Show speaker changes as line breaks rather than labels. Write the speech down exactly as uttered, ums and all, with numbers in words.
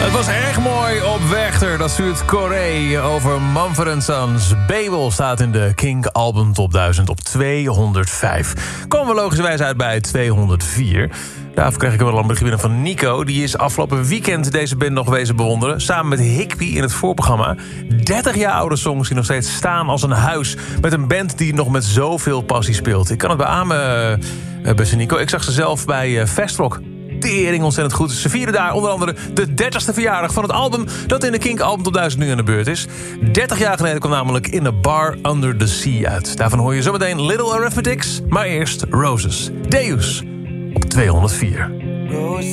Het was erg mooi op Werchter. Dat stuurt Corée over Mumford and Sons. Babel staat in de Kink Album Top duizend op tweehonderdvijf. Komen we logischerwijs uit bij tweehonderdvier. Daarvoor krijg ik wel een bericht binnen van Nico. Die is afgelopen weekend deze band nog wezen bewonderen. Samen met Higby in het voorprogramma. dertig jaar oude songs die nog steeds staan als een huis. Met een band die nog met zoveel passie speelt. Ik kan het beamen, uh, beste Nico. Ik zag ze zelf bij uh, Festrock. Tering ontzettend goed. Ze vieren daar onder andere de dertigste verjaardag van het album dat in de Kink Album Top duizend nu aan de beurt is. dertig jaar geleden kwam namelijk In a Bar Under the Sea uit. Daarvan hoor je zometeen Little Arithmetics, maar eerst Roses. Deus op tweehonderdvier.